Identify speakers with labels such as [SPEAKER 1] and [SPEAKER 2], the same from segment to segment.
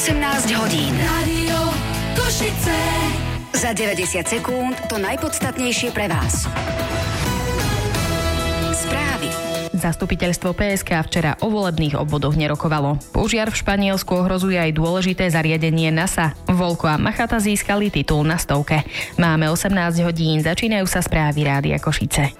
[SPEAKER 1] 18 hodín.
[SPEAKER 2] Rádio Košice.
[SPEAKER 1] Za 90 sekúnd to najpodstatnejšie pre vás. Správy.
[SPEAKER 3] Zastupiteľstvo PSK včera o volebných obvodoch nerokovalo. Požiar v Španielsku ohrozuje aj dôležité zariadenie NASA. Volko a Machata získali titul na 100. Máme 18 hodín, začínajú sa správy Rádia Košice.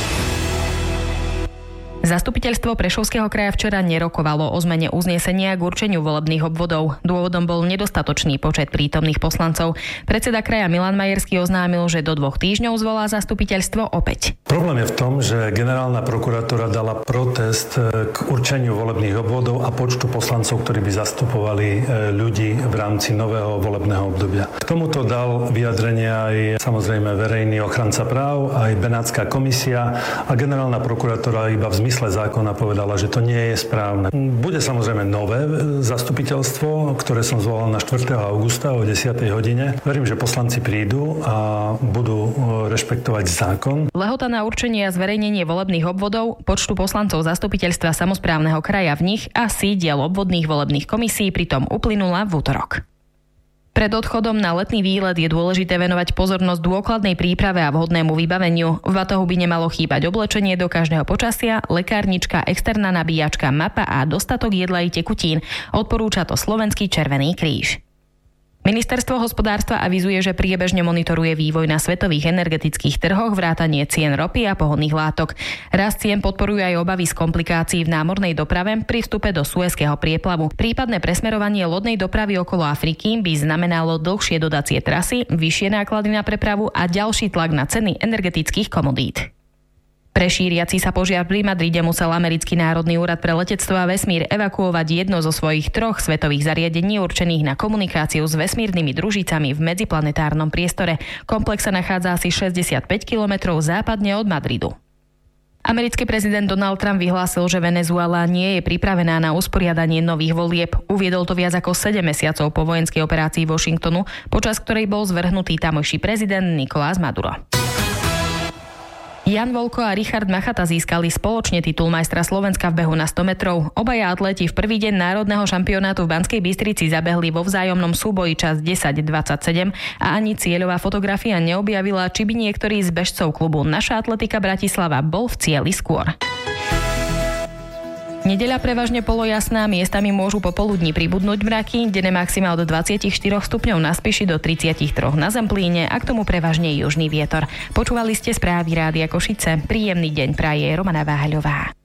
[SPEAKER 3] Zastupiteľstvo Prešovského kraja včera nerokovalo o zmene uznesenia k určeniu volebných obvodov. Dôvodom bol nedostatočný počet prítomných poslancov. Predseda kraja Milan Majerský oznámil, že do 2 týždňov zvolá zastupiteľstvo opäť.
[SPEAKER 4] Problém je v tom, že generálna prokuratúra dala protest k určeniu volebných obvodov a počtu poslancov, ktorí by zastupovali ľudí v rámci nového volebného obdobia. K tomuto dal vyjadrenie aj samozrejme verejný ochranca práv, aj Benátska komisia a generálna prokuratúra iba v zmysle zákona povedala, že to nie je správne. Bude samozrejme nové zastupiteľstvo, ktoré som zvolal na 4. augusta o 10. hodine. Verím, že poslanci prídu a budú rešpektovať zákon.
[SPEAKER 3] Lehota na určenie a zverejnenie volebných obvodov, počtu poslancov zastupiteľstva samosprávneho kraja v nich a sídiel obvodných volebných komisí pritom uplynula v utorok. Pred odchodom na letný výlet je dôležité venovať pozornosť dôkladnej príprave a vhodnému vybaveniu. V batohu by nemalo chýbať oblečenie do každého počasia, lekárnička, externá nabíjačka, mapa a dostatok jedla i tekutín. Odporúča to Slovenský Červený kríž. Ministerstvo hospodárstva avizuje, že priebežne monitoruje vývoj na svetových energetických trhoch, vrátanie cien ropy a pohonných látok. Rast cien podporuje aj obavy z komplikácií v námornej doprave pri vstupe do Suezského prieplavu. Prípadné presmerovanie lodnej dopravy okolo Afriky by znamenalo dlhšie dodacie trasy, vyššie náklady na prepravu a ďalší tlak na ceny energetických komodít. Pre šíriaci sa požiar pri Madride musel Americký národný úrad pre letectvo a vesmír evakuovať jedno zo svojich 3 svetových zariadení určených na komunikáciu s vesmírnymi družicami v medziplanetárnom priestore. Komplex sa nachádza asi 65 kilometrov západne od Madridu. Americký prezident Donald Trump vyhlásil, že Venezuela nie je pripravená na usporiadanie nových volieb. Uviedol to viac ako 7 mesiacov po vojenskej operácii Washingtonu, počas ktorej bol zvrhnutý tamojší prezident Nicolás Maduro. Jan Volko a Richard Machata získali spoločne titul majstra Slovenska v behu na 100 metrov. Obaja atléti v prvý deň národného šampionátu v Banskej Bystrici zabehli vo vzájomnom súboji čas 10:27 a ani cieľová fotografia neobjavila, či by niektorý z bežcov klubu Naša atletika Bratislava bol v cieli skôr. Nedeľa prevažne polojasná, miestami môžu popoludní pribudnúť mraky, denné maxima od 24 stupňov na Spiši do 33 na Zemplíne a k tomu prevažne južný vietor. Počúvali ste správy Rádia Košice. Príjemný deň praje Romana Váhaľová.